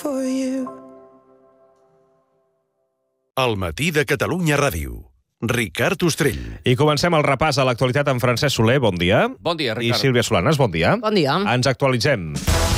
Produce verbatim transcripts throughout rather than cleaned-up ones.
for you. El matí de Catalunya Ràdio. Ricard Ostrell. I comencem el repàs a l'actualitat amb Francesc Soler, bon dia. Bon dia, Ricard. I Sílvia Solanes, bon dia. Bon dia. Ens actualitzem.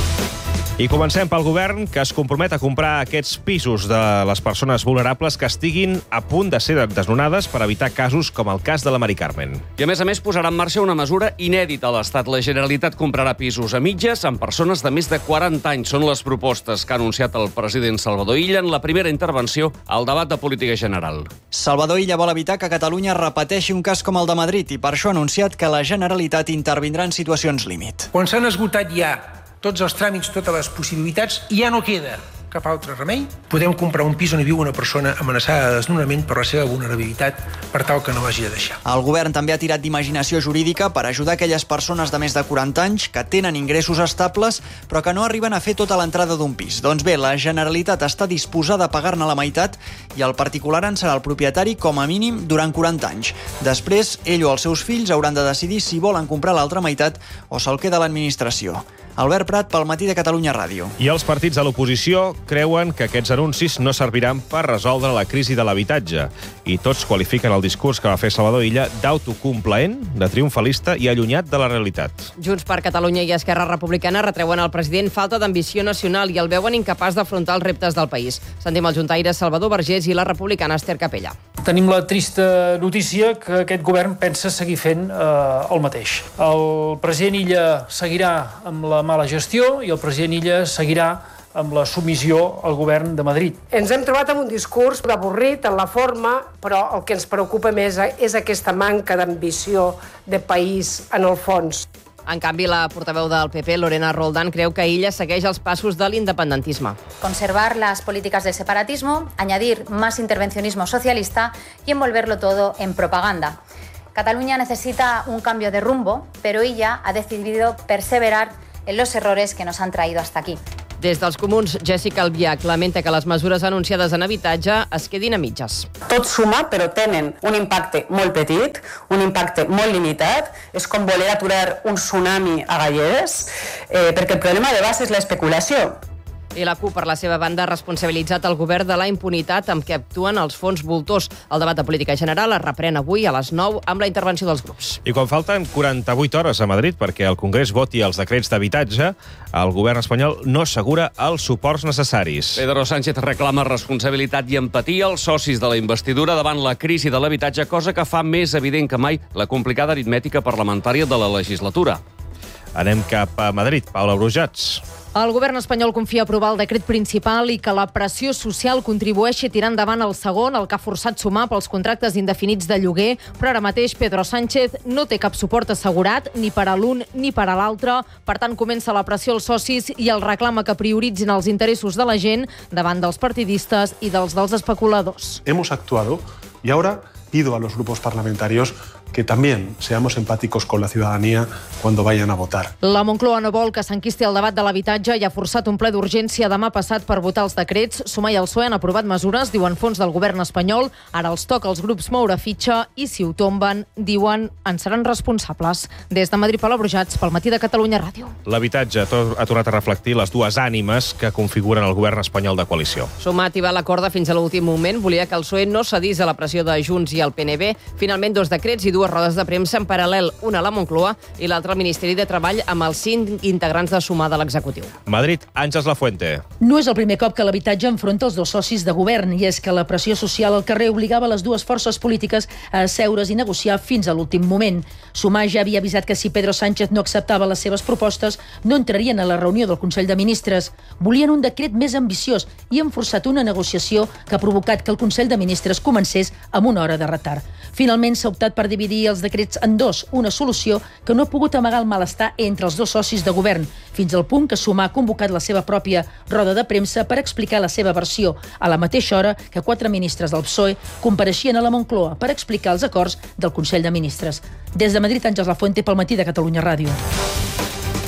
I comencem pel govern, que es compromet a comprar aquests pisos de les persones vulnerables que estiguin a punt de ser desnonades per evitar casos com el cas de la Mari Carmen. I a més a més posarà en marxa una mesura inèdita a l'Estat. La Generalitat comprarà pisos a mitges amb persones de més de quaranta anys. Són les propostes que ha anunciat el president Salvador Illa en la primera intervenció al debat de política general. Salvador Illa vol evitar que Catalunya repeteixi un cas com el de Madrid i per això ha anunciat que la Generalitat intervindrà en situacions límit. Quan s'han esgotat ja tots els tràmits, totes les possibilitats, i ja no queda cap altre remei, podem comprar un pis on hi viu una persona amenaçada de desnonament per la seva vulnerabilitat per tal que no l'hagi de deixar. El govern també ha tirat d'imaginació jurídica per ajudar aquelles persones de més de quaranta anys que tenen ingressos estables però que no arriben a fer tota l'entrada d'un pis. Doncs bé, la Generalitat està disposada a pagar-ne la meitat i el particular en serà el propietari com a mínim durant quaranta anys. Després, ell o els seus fills hauran de decidir si volen comprar l'altra meitat o se'l queda l'administració. Albert Prat, pel Matí de Catalunya Ràdio. I els partits de l'oposició creuen que aquests anuncis no serviran per resoldre la crisi de l'habitatge. I tots qualifiquen el discurs que va fer Salvador Illa d'autocomplaent, de triomfalista i allunyat de la realitat. Junts per Catalunya i Esquerra Republicana retreuen al president falta d'ambició nacional i el veuen incapaç d'afrontar els reptes del país. Sentim el juntaire Salvador Vergés i la republicana Esther Capella. Tenim la trista notícia que aquest govern pensa seguir fent eh, el mateix. El president Illa seguirà amb la mala gestió i el president Illa seguirà amb la submissió al govern de Madrid. Ens hem trobat amb un discurs avorrit en la forma, però el que ens preocupa més és aquesta manca d'ambició de país en el fons. En canvi, la portaveu del P P, Lorena Roldán, creu que Illa segueix els passos de l'independentisme. Conservar las políticas del separatismo, añadir más intervencionismo socialista y envolverlo todo en propaganda. Cataluña necesita un cambio de rumbo, pero ella ha decidido perseverar en los errores que nos han traído hasta aquí. Des dels comuns, Jessica Albiach lamenta que les mesures anunciades en habitatge es quedin a mitges. Tot suma, però tenen un impacte molt petit, un impacte molt limitat. És com voler aturar un tsunami a galledes, eh, perquè el problema de base és l'especulació. I la CUP, per la seva banda, ha responsabilitzat el govern de la impunitat amb què actuen els fons voltors. El debat de política general es reprèn avui a les nou amb la intervenció dels grups. I quan falten quaranta-vuit hores a Madrid perquè el Congrés voti els decrets d'habitatge, el govern espanyol no assegura els suports necessaris. Pedro Sánchez reclama responsabilitat i empatia als socis de la investidura davant la crisi de l'habitatge, cosa que fa més evident que mai la complicada aritmètica parlamentària de la legislatura. Anem cap a Madrid. Paula Brujats. El govern espanyol confia aprovar el decret principal i que la pressió social contribueixi a tirar endavant el segon, el que ha forçat sumar pels contractes indefinits de lloguer, però ara mateix Pedro Sánchez no té cap suport assegurat ni per a l'un ni per a l'altre. Per tant, comença la pressió als socis i el reclama que prioritzin els interessos de la gent davant dels partidistes i dels dels especuladors. Hemos actuado y ahora pido a los grupos parlamentarios que también seamos empáticos con la ciudadanía cuando vayan a votar. La Moncloa no vol que s'enquisti el debat de l'habitatge i ha forçat un ple d'urgència demà passat per votar els decrets. Sumar i el P S O E han aprovat mesures, diuen fons del govern espanyol. Ara els toca als grups moure fitxa i si ho tomben, diuen, en seran responsables. Des de Madrid, Paula Brujats, pel Matí de Catalunya Ràdio. L'habitatge ha tornat a reflectir les dues ànimes que configuren el govern espanyol de coalició. Sumat i va la corda fins a l'últim moment. Volia que el P S O E no cedís a la pressió de Junts i el P N B. Finalment, dos decrets i dues rodes de premsa en paral·lel, una a la Moncloa i l'altra al Ministeri de Treball amb els cinc integrants de sumar de l'executiu. Madrid, Àngels Lafuente. No és el primer cop que l'habitatge enfronta els dos socis de govern i és que la pressió social al carrer obligava les dues forces polítiques a asseure's i negociar fins a l'últim moment. Sumar ja havia avisat que si Pedro Sánchez no acceptava les seves propostes no entrarien a la reunió del Consell de Ministres. Volien un decret més ambiciós i han forçat una negociació que ha provocat que el Consell de Ministres comencés amb una hora de retard. Finalment s'ha optat per dividir els decrets en dos, una solució que no ha pogut amagar el malestar entre els dos socis de govern, fins al punt que Sumar ha convocat la seva pròpia roda de premsa per explicar la seva versió, a la mateixa hora que quatre ministres del P S O E compareixien a la Moncloa per explicar els acords del Consell de Ministres. Des de Madrid, Àngels Lafuente, pel Matí de Catalunya Ràdio.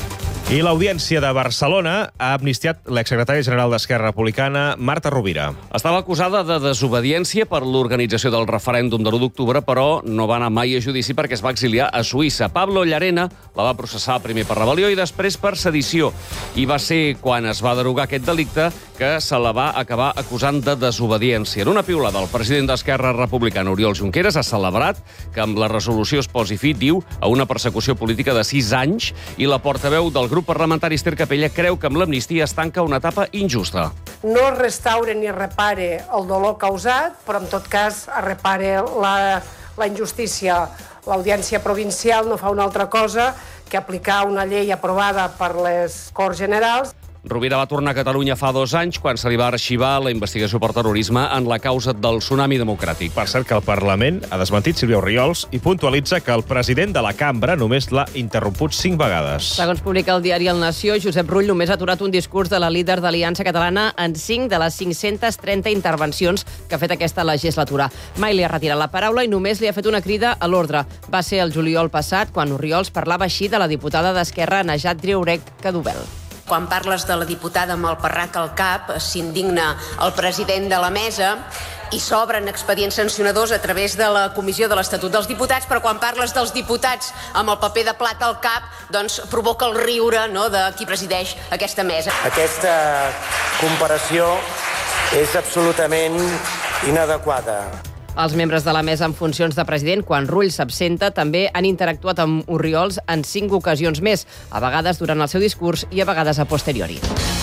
I l'Audiència de Barcelona ha amnistiat l'exsecretària general d'Esquerra Republicana, Marta Rovira. Estava acusada de desobediència per l'organització del referèndum de l'u d'octubre, però no va anar mai a judici perquè es va exiliar a Suïssa. Pablo Llarena la va processar primer per rebel·lió i després per sedició. I va ser quan es va derogar aquest delicte que se la va acabar acusant de desobediència. En una piulada, el president d'Esquerra Republicana, Oriol Junqueras, ha celebrat que amb la resolució es posi fi, diu, a una persecució política de sis anys i la portaveu del grup parlamentari Esther Capella creu que amb l'amnistia es tanca una etapa injusta. No es restaura ni repare el dolor causat, però en tot cas es repare la, la injustícia. L'Audiència Provincial no fa una altra cosa que aplicar una llei aprovada per les Corts Generals. Rovira va tornar a Catalunya fa dos anys quan se li va arxivar la investigació per terrorisme en la causa del tsunami democràtic. Per cert que el Parlament ha desmentit Sílvia Orriols i puntualitza que el president de la cambra només l'ha interromput cinc vegades. Segons publica el diari El Nació, Josep Rull només ha aturat un discurs de la líder d'Aliança Catalana en cinc de les cinc-centes trenta intervencions que ha fet aquesta legislatura. Mai li ha retirat la paraula i només li ha fet una crida a l'ordre. Va ser el juliol passat quan Orriols parlava així de la diputada d'Esquerra Najat Driouech Cadubel. Quan parles de la diputada amb el parrac al cap, s'indigna el president de la mesa i s'obren expedients sancionadors a través de la Comissió de l'Estatut dels Diputats, però quan parles dels diputats amb el paper de plata al cap, doncs provoca el riure, no, de qui presideix aquesta mesa. Aquesta comparació és absolutament inadequada. Els membres de la mesa en funcions de president, quan Rull s'absenta, també han interactuat amb Orriols en cinc ocasions més, a vegades durant el seu discurs i a vegades a posteriori.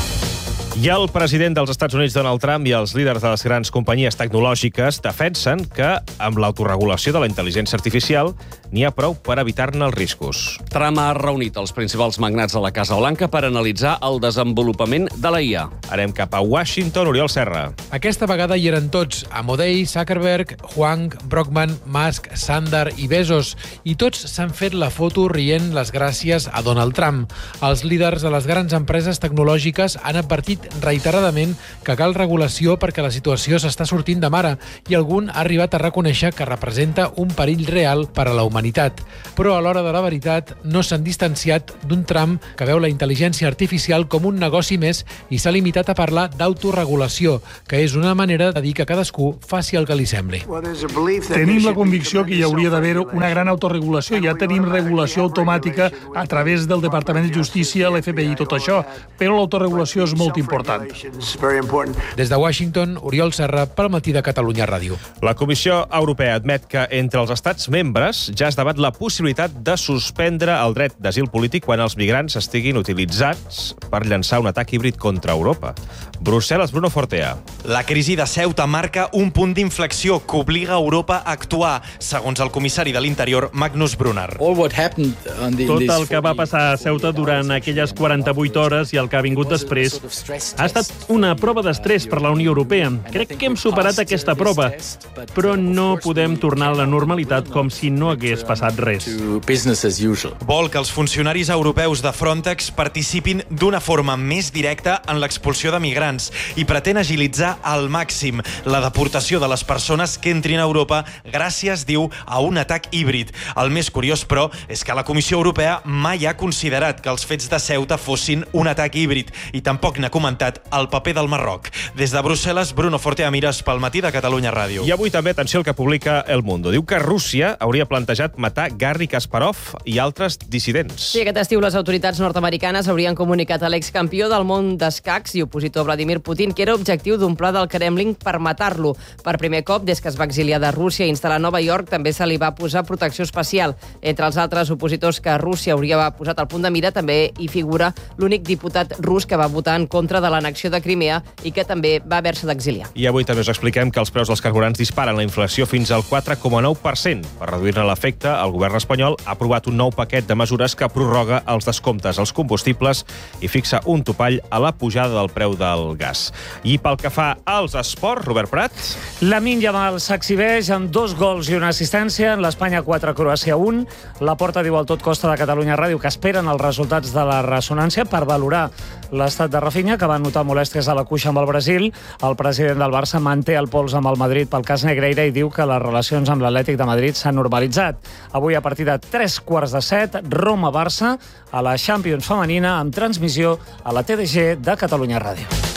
I el president dels Estats Units, Donald Trump, i els líders de les grans companyies tecnològiques defensen que amb l'autoregulació de la intel·ligència artificial n'hi ha prou per evitar-ne els riscos. Trump ha reunit els principals magnats de la Casa Blanca per analitzar el desenvolupament de la I A. Anem cap a Washington, Oriol Serra. Aquesta vegada hi eren tots, Amodei, Zuckerberg, Huang, Brockman, Musk, Sundar i Bezos, i tots s'han fet la foto rient les gràcies a Donald Trump. Els líders de les grans empreses tecnològiques han advertit reiteradament que cal regulació perquè la situació s'està sortint de mare i algun ha arribat a reconèixer que representa un perill real per a la humanitat. Però a l'hora de la veritat no s'han distanciat d'un Trump que veu la intel·ligència artificial com un negoci més i s'ha limitat a parlar d'autoregulació, que és una manera de dir que cadascú faci el que li sembli. Tenim la convicció que hi hauria d'haver una gran autoregulació. Ja tenim regulació automàtica a través del Departament de Justícia, l'F B I i tot això, però l'autoregulació és molt important. Des de Washington, Oriol Serra, pel Matí de Catalunya Ràdio. La Comissió Europea admet que entre els estats membres ja es debat la possibilitat de suspendre el dret d'asil polític quan els migrants estiguin utilitzats per llançar un atac híbrid contra Europa. Brussel·les, Bruno Fortea. La crisi de Ceuta marca un punt d'inflexió que obliga Europa a actuar, segons el comissari de l'Interior, Magnus Brunner. Tot el que va passar a Ceuta durant aquelles quaranta-vuit hores i el que ha vingut després ha estat una prova d'estrès per la Unió Europea. Crec que hem superat aquesta prova, però no podem tornar a la normalitat com si no hagués passat res. Vol que els funcionaris europeus de Frontex participin d'una forma més directa en l'expulsió de migrants i pretén agilitzar al màxim la deportació de les persones que entrin a Europa gràcies, diu, a un atac híbrid. El més curiós, però, és que la Comissió Europea mai ha considerat que els fets de Ceuta fossin un atac híbrid i tampoc n'ha comentat el paper del Marroc. Des de Brussel·les, Bruno Fortea Mires pel Matí de Catalunya Ràdio. I avui també, atenció al que publica El Mundo. Diu que Rússia hauria plantejat matar Garry Kasparov i altres dissidents. Sí, aquest estiu les autoritats nord-americanes haurien comunicat a l'excampió del món d'escacs i opositor Vladimir Putin que era objectiu d'un pla del Kremlin per matar-lo. Per primer cop, des que es va exiliar de Rússia i instal·lar a Nova York, també se li va posar protecció especial. Entre els altres opositors que Rússia hauria posat al punt de mira també hi figura l'únic diputat rus que va votar en contra de l'annexió de Crimea i que també va haver-se d'exiliar. I avui també us expliquem que els preus dels carburants disparen la inflació fins al quatre coma nou per cent. Per reduir-ne l'efecte, el govern espanyol ha aprovat un nou paquet de mesures que prorroga els descomptes als combustibles i fixa un topall a la pujada del preu del gas. I pel que fa passar als esports. Robert Prat. Lamine Yamal s'exhibeix amb dos gols i una assistència en l'Espanya quatre, Croàcia un. La Porta diu al Tot Costa de Catalunya Ràdio que esperen els resultats de la ressonància per valorar l'estat de Rafinha, que va notar molèsties a la cuixa amb el Brasil. El president del Barça manté el pols amb el Madrid pel cas Negreira i diu que les relacions amb l'Atlètic de Madrid s'han normalitzat. Avui, a partir de tres quarts de set, Roma-Barça a la Champions femenina amb transmissió a la T D G de Catalunya Ràdio.